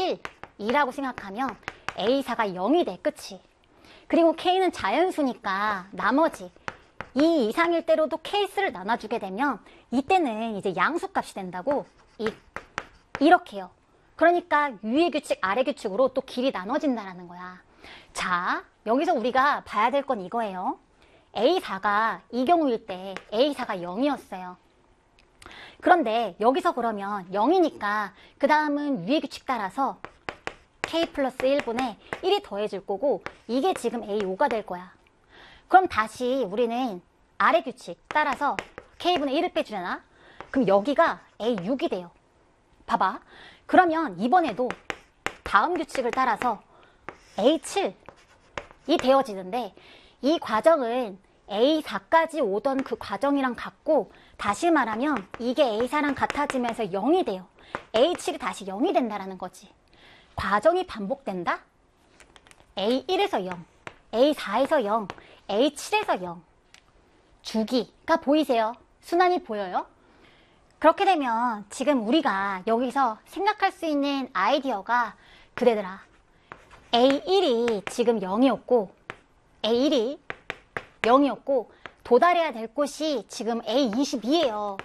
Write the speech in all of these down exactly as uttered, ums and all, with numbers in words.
칠이라고 생각하면 에이 사가 영이 돼. 그치? 그리고 K는 자연수니까 나머지 이 이상일 때로도 케이스를 나눠주게 되면 이때는 이제 양수값이 된다고. 이, 이렇게요. 그러니까 위의 규칙, 아래 규칙으로 또 길이 나눠진다는 거야. 자, 여기서 우리가 봐야 될 건 이거예요. 에이 사가 이 경우일 때 에이 사가 영이었어요. 그런데 여기서 그러면 영이니까 그 다음은 위의 규칙 따라서 K 플러스 일 분의 일이 더해질 거고 이게 지금 에이 오가 될 거야. 그럼 다시 우리는 아래 규칙 따라서 K분의 일을 빼주잖아. 그럼 여기가 에이 육이 돼요. 봐봐. 그러면 이번에도 다음 규칙을 따라서 에이 칠이 되어지는데 이 과정은 에이 사까지 오던 그 과정이랑 같고 다시 말하면 이게 에이 사랑 같아지면서 영이 돼요. 에이 칠이 다시 영이 된다는 거지. 과정이 반복된다? 에이 일에서 영, 에이 사에서 영, 에이 칠에서 영. 주기가 보이세요? 순환이 보여요? 그렇게 되면 지금 우리가 여기서 생각할 수 있는 아이디어가 그대들아. 에이 일이 지금 영이었고 에이 일이 영이었고 도달해야 될 곳이 지금 에이 이십이예요.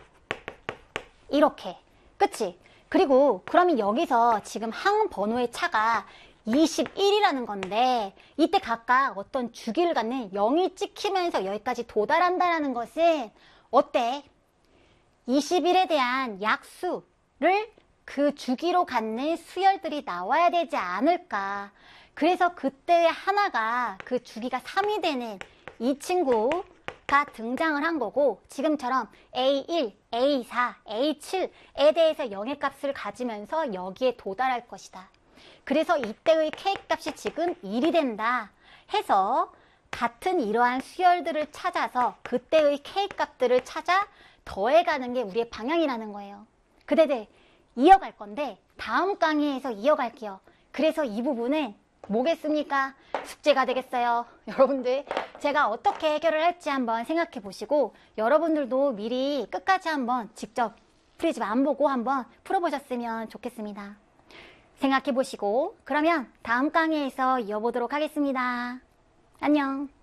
이렇게. 그치? 그리고 그러면 여기서 지금 항 번호의 차가 이십일이라는 건데 이때 각각 어떤 주기를 갖는 영이 찍히면서 여기까지 도달한다는 것은 어때? 이십일에 대한 약수를 그 주기로 갖는 수열들이 나와야 되지 않을까. 그래서 그때 하나가 그 주기가 삼이 되는 이 친구가 등장을 한 거고 지금처럼 에이 일, 에이 사, 에이 칠에 대해서 영의 값을 가지면서 여기에 도달할 것이다. 그래서 이때의 K 값이 지금 일이 된다 해서 같은 이러한 수열들을 찾아서 그때의 K 값들을 찾아 더해가는 게 우리의 방향이라는 거예요. 그대들 이어갈 건데 다음 강의에서 이어갈게요. 그래서 이 부분은 뭐겠습니까? 숙제가 되겠어요. 여러분들 제가 어떻게 해결을 할지 한번 생각해 보시고 여러분들도 미리 끝까지 한번 직접 프리즘 안 보고 한번 풀어보셨으면 좋겠습니다. 생각해 보시고 그러면 다음 강의에서 이어보도록 하겠습니다. 안녕.